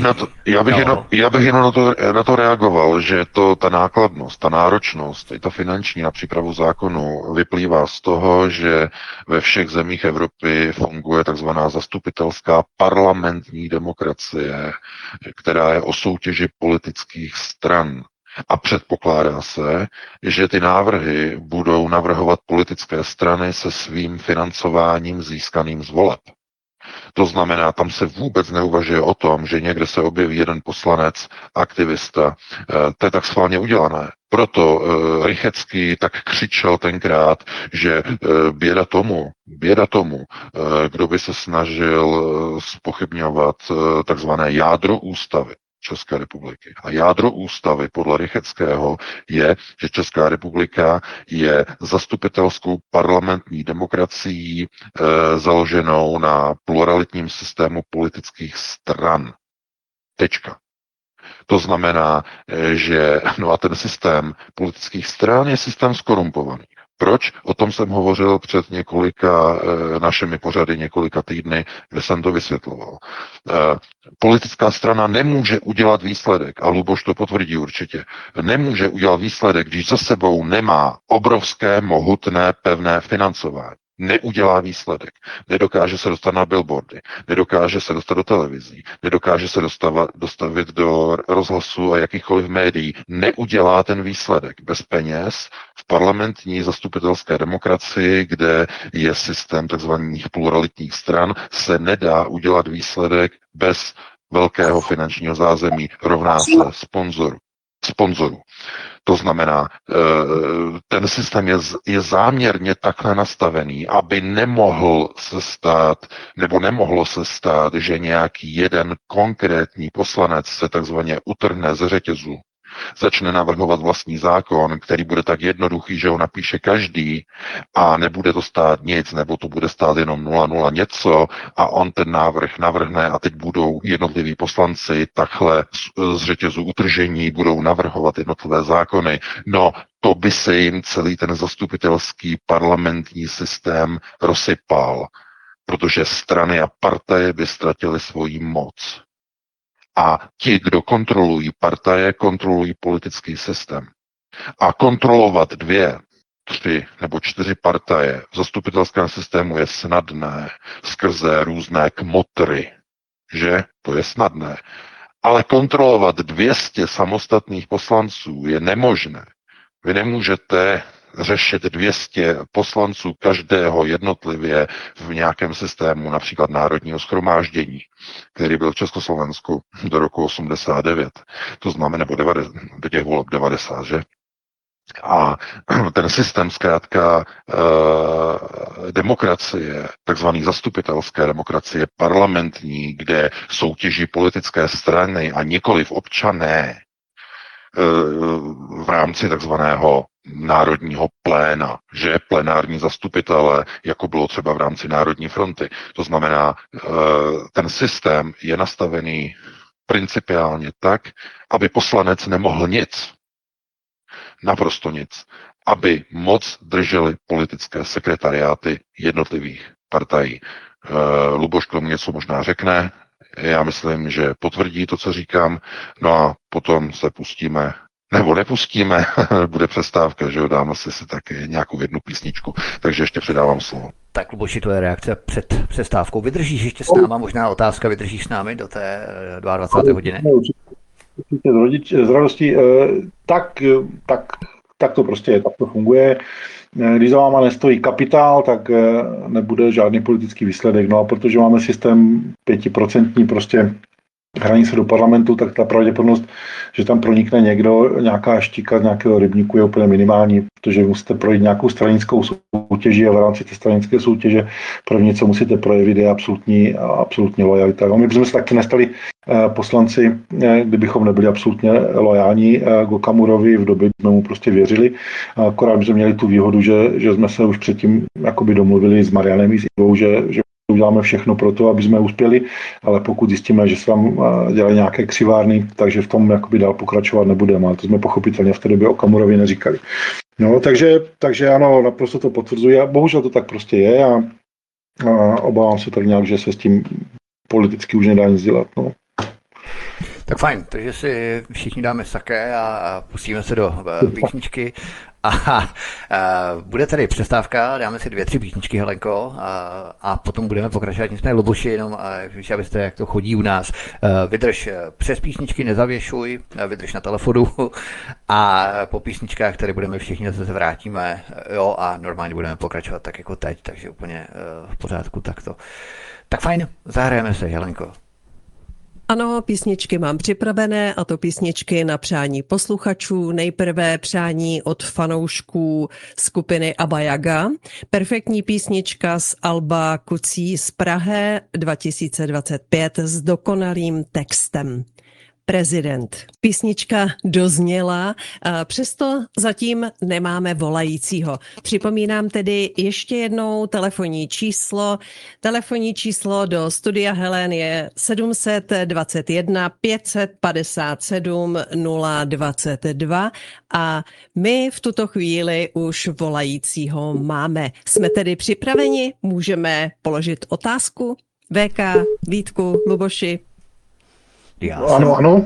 Já bych jenom na to reagoval, že ta nákladnost, ta náročnost, i ta finanční na přípravu zákonu vyplývá z toho, že ve všech zemích Evropy funguje takzvaná zastupitelská parlamentní demokracie, která je o soutěži politických stran. A předpokládá se, že ty návrhy budou navrhovat politické strany se svým financováním získaným z voleb. To znamená, tam se vůbec neuvažuje o tom, že někde se objeví jeden poslanec, aktivista. To je tak schválně udělané. Proto Rychecký tak křičel tenkrát, že běda tomu, kdo by se snažil zpochybňovat takzvané jádro ústavy České republiky. A jádro ústavy podle Rycheckého je, že Česká republika je zastupitelskou parlamentní demokracií založenou na pluralitním systému politických stran. Tečka. To znamená, že a ten systém politických stran je systém skorumpovaný. Proč? O tom jsem hovořil před několika našimi pořady, několika týdny, kde jsem to vysvětloval. Politická strana nemůže udělat výsledek, a Luboš to potvrdí určitě, nemůže udělat výsledek, když za sebou nemá obrovské, mohutné, pevné financování. Neudělá výsledek. Nedokáže se dostat na billboardy, nedokáže se dostat do televizí, nedokáže se dostavit do rozhlasu a jakýchkoliv médií. Neudělá ten výsledek bez peněz v parlamentní zastupitelské demokracii, kde je systém takzvaných pluralitních stran, se nedá udělat výsledek bez velkého finančního zázemí, rovná se sponzorů. To znamená, ten systém je záměrně takhle nastavený, aby nemohlo se stát, že nějaký jeden konkrétní poslanec se takzvaně utrhne ze řetězu, začne navrhovat vlastní zákon, který bude tak jednoduchý, že ho napíše každý a nebude to stát nic, nebo to bude stát jenom 0,0 něco a on ten návrh navrhne a teď budou jednotliví poslanci takhle z řetězu utržení, budou navrhovat jednotlivé zákony. No, to by se jim celý ten zastupitelský parlamentní systém rozsypal, protože strany a partaje by ztratily svoji moc. A ti, kdo kontrolují partaje, kontrolují politický systém. A kontrolovat 2, 3 nebo 4 partaje v zastupitelském systému je snadné skrze různé kmotry, že? To je snadné. Ale kontrolovat 200 samostatných poslanců je nemožné. Vy nemůžete řešit 200 poslanců každého jednotlivě v nějakém systému, například Národního shromáždění, který byl v Československu do roku 89, to znamená, nebo do těch voleb 90, že? A ten systém zkrátka demokracie, takzvaný zastupitelské demokracie, parlamentní, kde soutěží politické strany a nikoliv občané v rámci takzvaného národního pléna, že plenární zastupitele, jako bylo třeba v rámci Národní fronty. To znamená, ten systém je nastavený principiálně tak, aby poslanec nemohl nic, naprosto nic, aby moc drželi politické sekretariáty jednotlivých partají. Luboš k tomu něco možná řekne, já myslím, že potvrdí to, co říkám, no a potom se pustíme, nebo nepustíme, bude přestávka, že jo, dáme si taky nějakou jednu písničku, takže ještě předávám slovo. Tak Luboši, to je reakce před přestávkou. Vydržíš ještě s náma, možná otázka, vydržíš s námi do té 22. hodiny? Určitě s radostí. Tak to prostě je, tak to funguje. Když za váma nestojí kapitál, tak nebude žádný politický výsledek. No a protože máme systém 5% prostě hranice do parlamentu, tak ta pravděpodobnost, že tam pronikne někdo, nějaká štika z nějakého rybníku je úplně minimální, protože musíte projít nějakou stranickou soutěži a v rámci té stranické soutěže první, co musíte projevit, je absolutní lojalita. My bychom se taky nestali poslanci, kdybychom nebyli absolutně lojální k Okamurovi, v době jsme mu prostě věřili, akorát bychom měli tu výhodu, že jsme se už předtím jakoby domluvili s Marianem i s Ivou, že uděláme všechno pro to, aby jsme uspěli, ale pokud zjistíme, že se tam dělají nějaké křivárny, takže v tom jakoby dál pokračovat nebudeme, ale to jsme pochopitelně v té době Okamurovi neříkali. No, takže ano, naprosto to potvrzuje a bohužel to tak prostě je a obávám se tak nějak, že se s tím politicky už nedá nic dělat. No. Tak fajn, takže si všichni dáme saké a pustíme se do písničky. A bude tady přestávka, dáme si 2-3 písničky, Helenko, a potom budeme pokračovat. Nicméně, Luboši, jenom víš, abyste, jak to chodí u nás, vydrž přes písničky, nezavěšuj, vydrž na telefonu a po písničkách, které budeme všichni zase vrátíme, jo, a normálně budeme pokračovat tak jako teď, takže úplně v pořádku takto. Tak fajn, zahrajeme se, Helenko. Ano, písničky mám připravené, a to písničky na přání posluchačů. Nejprve přání od fanoušků skupiny Abba Yaga. Perfektní písnička z alba Kucí z Prahy 2025 s dokonalým textem. Prezident. Písnička dozněla, přesto zatím nemáme volajícího. Připomínám tedy ještě jednou telefonní číslo. Telefonní číslo do studia Helen je 721 557 022 a my v tuto chvíli už volajícího máme. Jsme tedy připraveni, můžeme položit otázku. VK, Vítku, Luboši. Ano.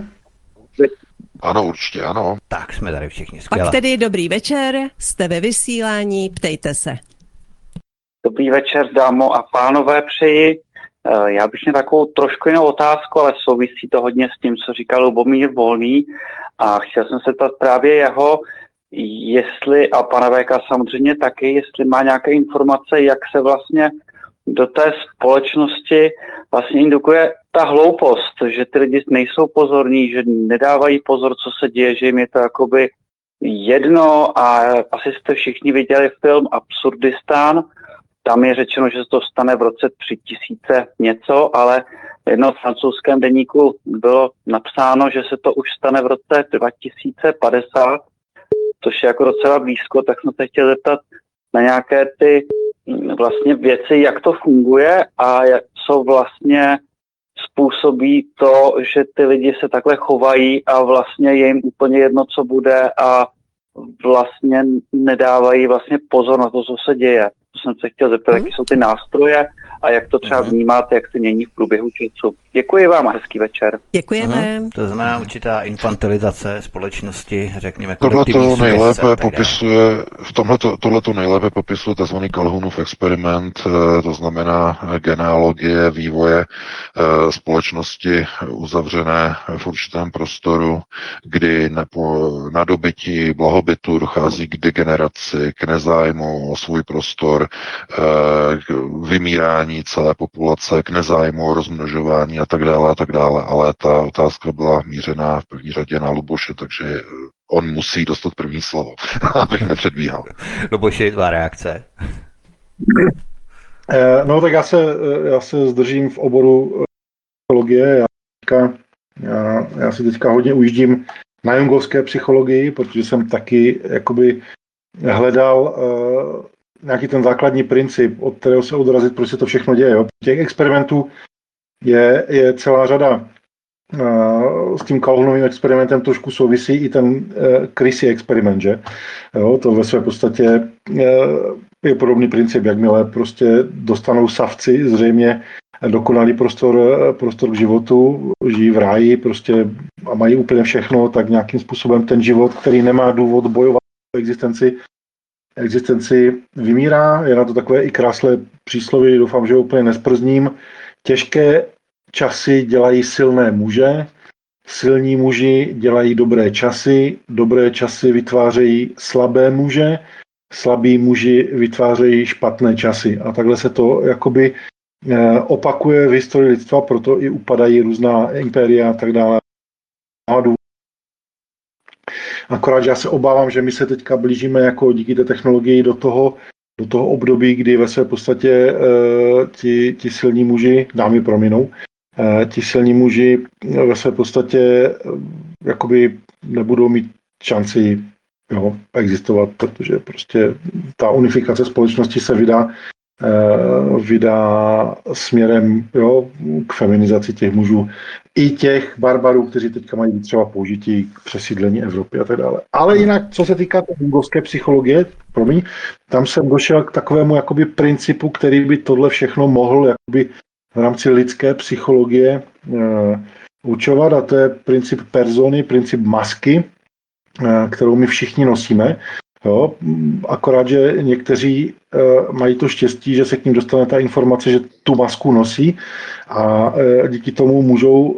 Ano, určitě, ano. Tak jsme tady všichni, skvěle. Pak tedy dobrý večer, jste ve vysílání, ptejte se. Dobrý večer, dámo a pánové, přeji. Já bych měl takovou trošku jinou otázku, ale souvisí to hodně s tím, co říkal Lubomír Volný. A chtěl jsem se ptat právě jeho, jestli, a pana VK samozřejmě taky, jestli má nějaké informace, jak se vlastně do té společnosti vlastně indukuje ta hloupost, že ty lidi nejsou pozorní, že nedávají pozor, co se děje, že jim je to jakoby jedno a asi jste všichni viděli film Absurdistán. Tam je řečeno, že se to stane v roce 3000 něco, ale v jednom francouzském deníku bylo napsáno, že se to už stane v roce 2050, což je jako docela blízko, tak jsem se chtěl zeptat na nějaké ty vlastně věci, jak to funguje a co vlastně způsobí to, že ty lidi se takhle chovají a vlastně je jim úplně jedno, co bude a vlastně nedávají vlastně pozor na to, co se děje. To jsem se chtěl zeptat, jaké jsou ty nástroje a jak to třeba vnímáte, jak se mění v průběhu času. Děkuji vám a hezký večer. Děkujeme. To znamená určitá infantilizace společnosti, řekněme, Tohle kolektivní to sugestce a nejlépe tak dále. popisuje, tohle to nejlépe popisuje tzv. Calhounův experiment, to znamená genealogie vývoje společnosti uzavřené v určitém prostoru, kdy na dobytí blahobytu dochází k degeneraci, k nezájmu o svůj prostor, k vymírání celé populace, k nezájmu o rozmnožování a tak dále, ale ta otázka byla mířená v první řadě na Luboše, takže on musí dostat první slovo, abych nepředbíhal. Luboši, tvá reakce. No tak já se zdržím v oboru psychologie. Já si teďka hodně ujíždím na jungovské psychologii, protože jsem taky jakoby hledal nějaký ten základní princip, od kterého se odrazit, proč se to všechno děje. Jo. Těch experimentů je celá řada. S tím Calhounovým experimentem trošku souvisí i ten Chrissy experiment, že? Jo, to ve své podstatě je podobný princip, jakmile prostě dostanou savci zřejmě dokonalý prostor k životu, žijí v ráji prostě a mají úplně všechno, tak nějakým způsobem ten život, který nemá důvod bojovat o existenci vymírá. Je na to takové i krásné přísloví, doufám, že ho úplně nesprzním. Těžké časy dělají silné muže, silní muži dělají dobré časy vytvářejí slabé muže, slabí muži vytvářejí špatné časy. A takhle se to jakoby opakuje v historii lidstva, proto i upadají různá impéria a tak dále. Akorát, že já se obávám, že my se teďka blížíme jako díky té technologii do toho období, kdy ve své podstatě ti silní muži, dámy prominou, ti silní muži ve své podstatě jakoby nebudou mít šanci existovat, protože prostě ta unifikace společnosti se vydá směrem k feminizaci těch mužů i těch barbarů, kteří teďka mají třeba použití k přesídlení Evropy a tak dále. Ale jinak, co se týká té jungovské psychologie, tam jsem došel k takovému jakoby principu, který by tohle všechno mohl jakoby v rámci lidské psychologie učovat, a to je princip persony, princip masky, kterou my všichni nosíme. Jo, akorát, že někteří mají to štěstí, že se k ním dostane ta informace, že tu masku nosí a díky tomu můžou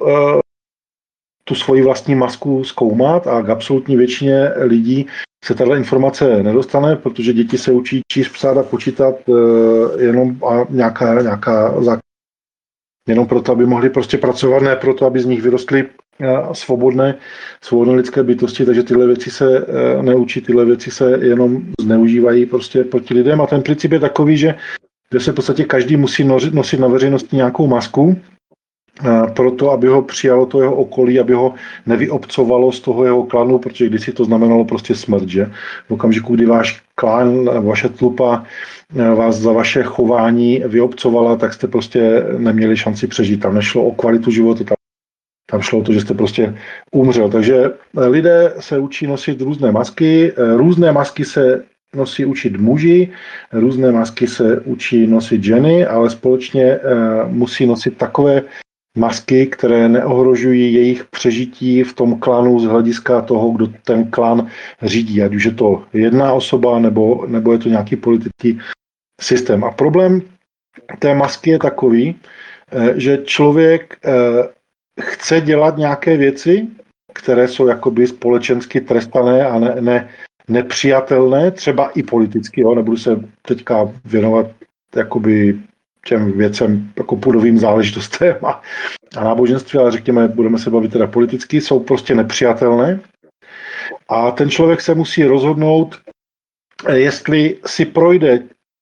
tu svoji vlastní masku zkoumat, a k absolutní většině lidí se tato informace nedostane, protože děti se učí číst, psát a počítat jenom a nějaká jenom proto, aby mohli prostě pracovat, ne proto, aby z nich vyrostly svobodné lidské bytosti, takže tyhle věci se neučí, tyhle věci se jenom zneužívají prostě proti lidem, a ten princip je takový, že se v podstatě každý musí nosit na veřejnosti nějakou masku, proto, aby ho přijalo to jeho okolí, aby ho nevyobcovalo z toho jeho klanu, protože kdysi to znamenalo prostě smrt, že? V okamžiku, kdy váš klan, vaše tlupa vás za vaše chování vyobcovala, tak jste prostě neměli šanci přežít. Tam nešlo o kvalitu života, tam šlo o to, že jste prostě umřel. Takže lidé se učí nosit různé masky se učit muži, různé masky se učí nosit ženy, ale společně musí nosit takové masky, které neohrožují jejich přežití v tom klanu z hlediska toho, kdo ten klan řídí, ať už je to jedna osoba, nebo je to nějaký politický systém. A problém té masky je takový, že člověk chce dělat nějaké věci, které jsou jakoby společensky trestané a nepřijatelné, třeba i politicky, nebudu se teďka věnovat jakoby těm věcem, jako půdovým záležitostem a náboženství, ale řekněme, budeme se bavit teda politicky, jsou prostě nepřijatelné. A ten člověk se musí rozhodnout, jestli si projde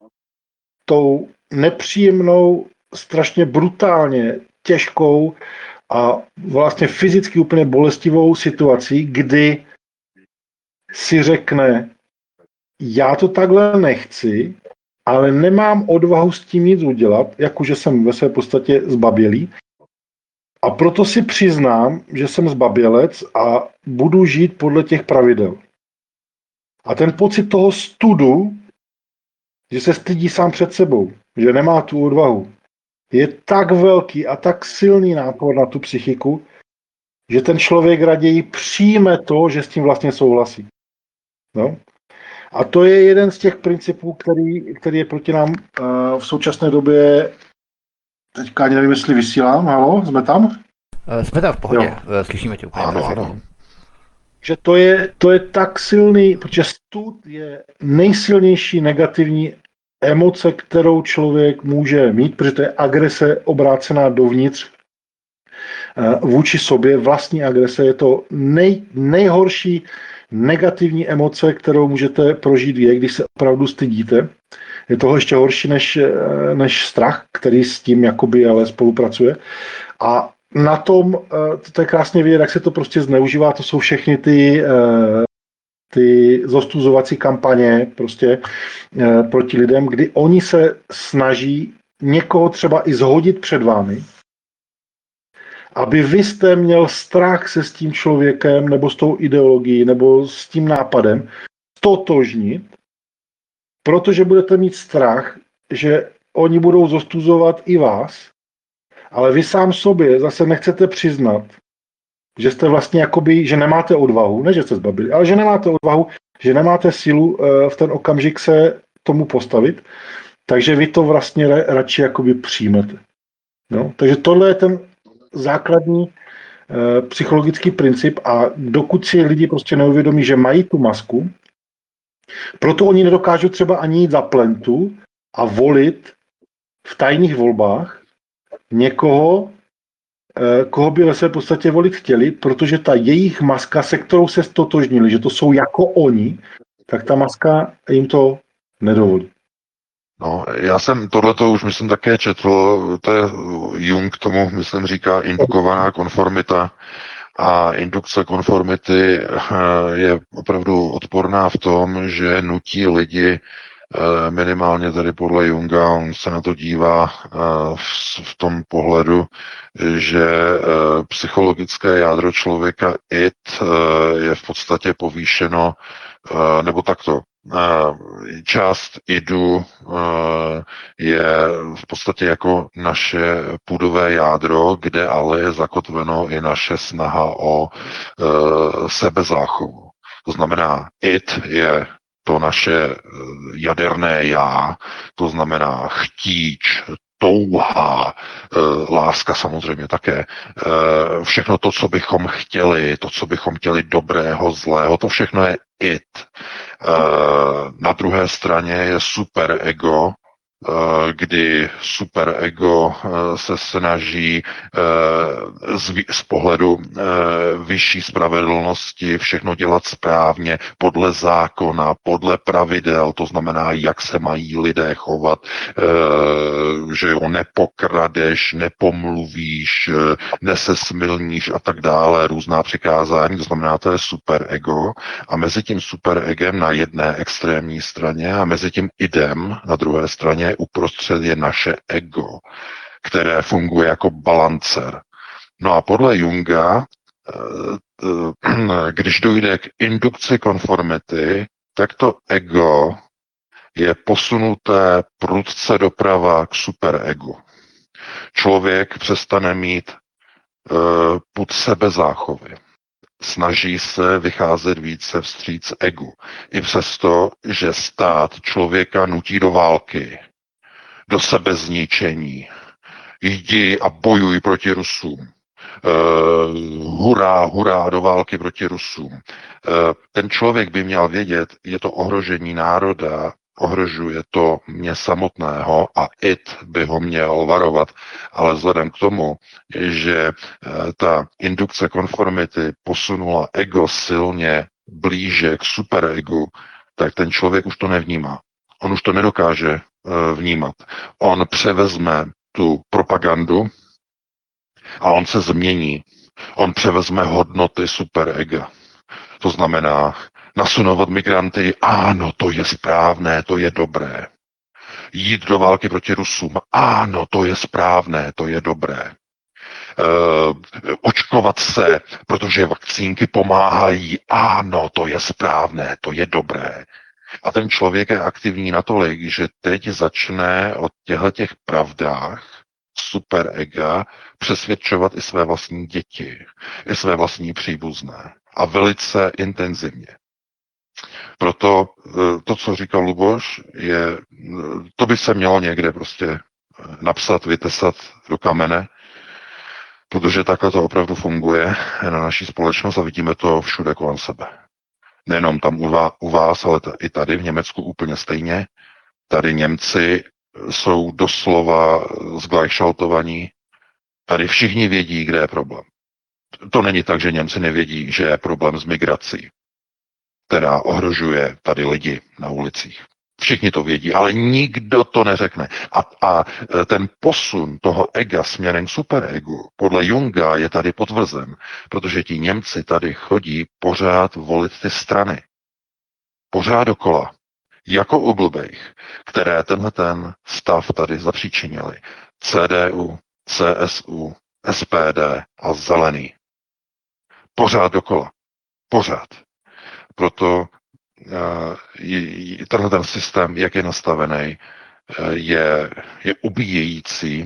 tou nepříjemnou, strašně brutálně těžkou a vlastně fyzicky úplně bolestivou situací, kdy si řekne, já to takhle nechci, ale nemám odvahu s tím nic udělat, jakože jsem ve své podstatě zbabělý, a proto si přiznám, že jsem zbabělec a budu žít podle těch pravidel. A ten pocit toho studu, že se stydí sám před sebou, že nemá tu odvahu, je tak velký a tak silný nápor na tu psychiku, že ten člověk raději přijme to, že s tím vlastně souhlasí. No? A to je jeden z těch principů, který je proti nám v současné době. Teďka ani nevím, jestli vysílám. Halo, jsme tam? Jsme tam v pohodě, Jo. slyšíme tě úplně Ano, perfektně. ano. Že to je tak silný, protože stud je nejsilnější negativní emoce, kterou člověk může mít, protože to je agrese obrácená dovnitř vůči sobě, vlastní agrese. Je to nejhorší negativní emoce, kterou můžete prožít vy, když se opravdu stydíte. Je toho ještě horší než strach, který s tím jakoby ale spolupracuje. A na tom, to je krásně vidět, jak se to prostě zneužívá, to jsou všechny ty zostuzovací kampaně prostě proti lidem, kdy oni se snaží někoho třeba i zhodit před vámi, aby vy jste měl strach se s tím člověkem nebo s tou ideologií nebo s tím nápadem totožnit, protože budete mít strach, že oni budou zostuzovat i vás, ale vy sám sobě zase nechcete přiznat, že jste vlastně jakoby, že nemáte odvahu, ne že jste zbabili, ale že nemáte odvahu, že nemáte sílu v ten okamžik se tomu postavit, takže vy to vlastně radši jakoby přijmete. No? Takže tohle je ten základní psychologický princip a dokud si lidi prostě neuvědomí, že mají tu masku, proto oni nedokážou třeba ani jít za plentu a volit v tajných volbách někoho, koho by ve své podstatě volit chtěli, protože ta jejich maska, se kterou se stotožnili, že to jsou jako oni, tak ta maska jim to nedovolí. No, já jsem tohleto už myslím také četl, to je Jung tomu, myslím, říká indukovaná konformita a indukce konformity je opravdu odporná v tom, že nutí lidi minimálně tady podle Junga, on se na to dívá v tom pohledu, že psychologické jádro člověka id je v podstatě povýšeno, nebo takto, část idu je v podstatě jako naše půdové jádro, kde ale je zakotveno i naše snaha o sebezáchovu. To znamená, id je to naše jaderné já, to znamená chtíč, touha, láska samozřejmě také, všechno to, co bychom chtěli, to, co bychom chtěli dobrého, zlého, to všechno je id. Na druhé straně je superego, kdy superego se snaží z pohledu vyšší spravedlnosti všechno dělat správně, podle zákona, podle pravidel, to znamená, jak se mají lidé chovat, že jo, nepokradeš, nepomluvíš, nesesmilníš a tak dále, různá přikázání, to znamená, to je superego a mezi tím superegem na jedné extrémní straně a mezi tím idem na druhé straně uprostřed je naše ego, které funguje jako balancer. No a podle Junga, když dojde k indukci konformity, tak to ego je posunuté prudce doprava k superegu. Člověk přestane mít pud sebezáchovy. Snaží se vycházet více vstříc egu. I přesto, že stát člověka nutí do války, do sebezničení. Jdi a bojuj proti Rusům. Hurá, hurá, do války proti Rusům. Ten člověk by měl vědět, je to ohrožení národa, ohrožuje to mě samotného a id by ho měl varovat. Ale vzhledem k tomu, že ta indukce konformity posunula ego silně blíže k superegu, tak ten člověk už to nevnímá. On už to nedokáže vnímat. On převezme tu propagandu a on se změní. On převezme hodnoty superega. To znamená nasunovat migranty, ano, to je správné, to je dobré. Jít do války proti Rusům, ano, to je správné, to je dobré. Očkovat se, protože vakcínky pomáhají, ano, to je správné, to je dobré. A ten člověk je aktivní natolik, že teď začne o těchto pravdách superega přesvědčovat i své vlastní děti, i své vlastní příbuzné. A velice intenzivně. Proto to, co říkal Luboš, to by se mělo někde prostě napsat, vytesat do kamene, protože takhle to opravdu funguje na naší společnost a vidíme to všude kolem sebe. Nejenom tam u vás, ale i tady v Německu úplně stejně. Tady Němci jsou doslova zglajšaltovaní. Tady všichni vědí, kde je problém. To není tak, že Němci nevědí, že je problém s migrací, která ohrožuje tady lidi na ulicích. Všichni to vědí, ale nikdo to neřekne. A ten posun toho ega směrem k superegu podle Junga je tady potvrzen, protože ti Němci tady chodí pořád volit ty strany. Pořád dokola. Jako u blbejch, které tenhle ten stav tady zapříčinili. CDU, CSU, SPD a Zelený. Pořád dokola. Pořád. Proto tenhle ten systém, jak je nastavený, je ubíjející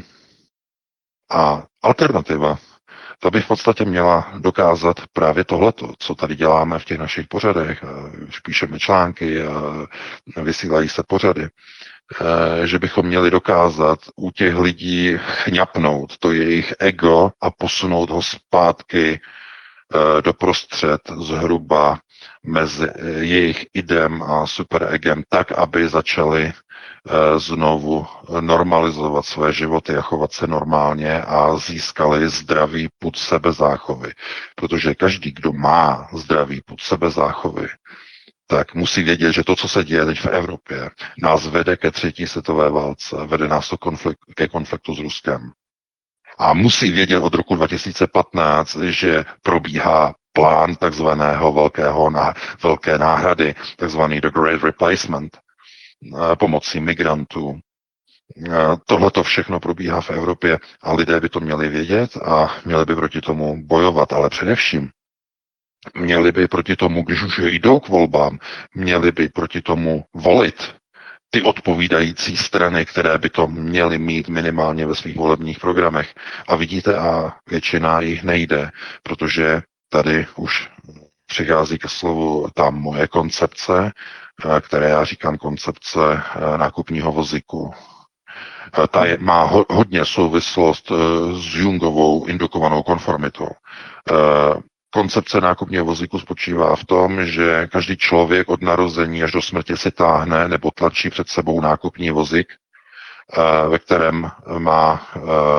a alternativa, ta by v podstatě měla dokázat právě tohleto, co tady děláme v těch našich pořadech, už píšeme články a vysílají se pořady, že bychom měli dokázat u těch lidí chňapnout to jejich ego a posunout ho zpátky doprostřed zhruba mezi jejich idem a superegem, tak, aby začali znovu normalizovat své životy a chovat se normálně a získali zdravý pud sebezáchovy. Protože každý, kdo má zdravý pud sebezáchovy, tak musí vědět, že to, co se děje teď v Evropě, nás vede ke třetí světové válce, vede nás to ke konfliktu s Ruskem. A musí vědět od roku 2015, že probíhá plán takzvaného velké náhrady, takzvaný The Great Replacement, pomocí migrantů. Tohle to všechno probíhá v Evropě a lidé by to měli vědět a měli by proti tomu bojovat, ale především měli by proti tomu, když už jdou k volbám, měli by proti tomu volit ty odpovídající strany, které by to měly mít minimálně ve svých volebních programech. A vidíte, a většina jich nejde, protože tady už přichází ke slovu ta moje koncepce, které já říkám koncepce nákupního vozíku. Ta má hodně souvislost s Jungovou indukovanou konformitou. Koncepce nákupního vozíku spočívá v tom, že každý člověk od narození až do smrti si táhne nebo tlačí před sebou nákupní vozík, ve kterém má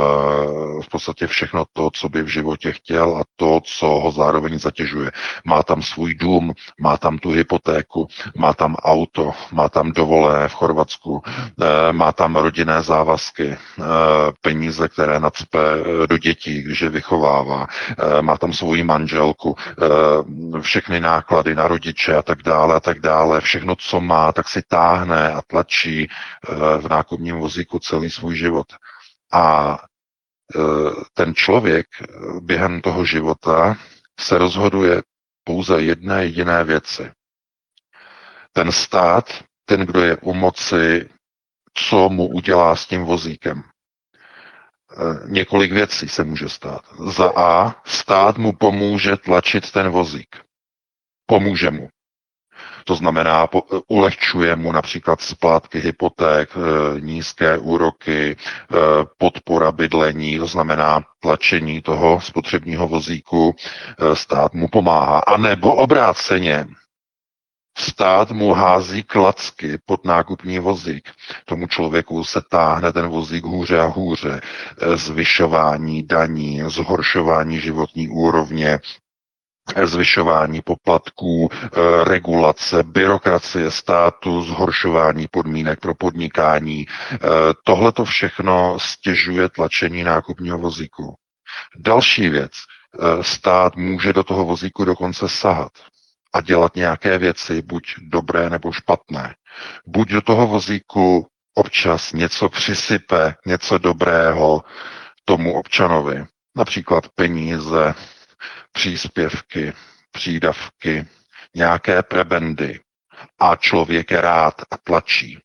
v podstatě všechno to, co by v životě chtěl a to, co ho zároveň zatěžuje. Má tam svůj dům, má tam tu hypotéku, má tam auto, má tam dovolené v Chorvatsku, má tam rodinné závazky, peníze, které nacpe do dětí, když je vychovává, má tam svoji manželku, všechny náklady na rodiče a tak dále. Všechno, co má, tak si táhne a tlačí v nákupním vozíku celý svůj život. A ten člověk během toho života se rozhoduje pouze jedné jediné věci. Ten stát, ten, kdo je u moci, co mu udělá s tím vozíkem. Několik věcí se může stát. Za A, stát mu pomůže tlačit ten vozík. Pomůže mu. To znamená, ulehčuje mu například splátky hypoték, nízké úroky, podpora bydlení, to znamená tlačení toho spotřebního vozíku, stát mu pomáhá. A nebo obráceně, stát mu hází klacky pod nákupní vozík. Tomu člověku se táhne ten vozík hůře a hůře. Zvyšování daní, zhoršování životní úrovně, zvyšování poplatků, regulace, byrokracie státu, zhoršování podmínek pro podnikání. Tohle to všechno stěžuje tlačení nákupního vozíku. Další věc. Stát může do toho vozíku dokonce sahat a dělat nějaké věci, buď dobré nebo špatné. Buď do toho vozíku občas něco přisype, něco dobrého tomu občanovi, například peníze, příspěvky, přídavky, nějaké prebendy a člověk je rád a tlačí.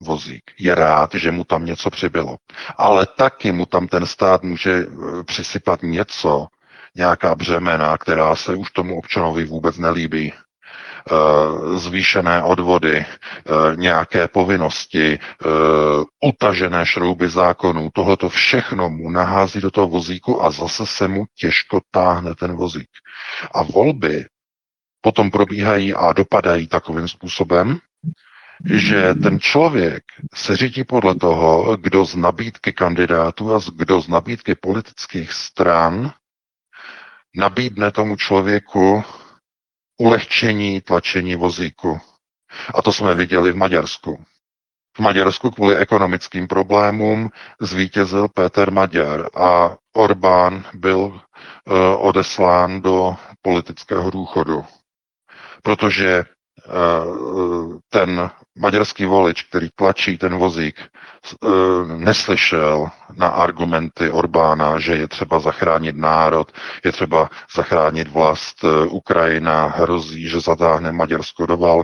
vozík. Je rád, že mu tam něco přibylo. Ale taky mu tam ten stát může přisypat něco, nějaká břemena, která se už tomu občanovi vůbec nelíbí. Zvýšené odvody, nějaké povinnosti, utažené šrouby zákonů, tohleto všechno mu nahází do toho vozíku a zase se mu těžko táhne ten vozík. A volby potom probíhají a dopadají takovým způsobem, že ten člověk se řídí podle toho, kdo z nabídky kandidátů a kdo z nabídky politických stran nabídne tomu člověku ulehčení tlačení vozíku. A to jsme viděli v Maďarsku. V Maďarsku kvůli ekonomickým problémům zvítězil Péter Maďar a Orbán byl odeslán do politického důchodu. Protože ten maďarský volič, který tlačí ten vozík, neslyšel na argumenty Orbána, že je třeba zachránit národ, je třeba zachránit vlast, Ukrajina hrozí, že zatáhne Maďarsko do války.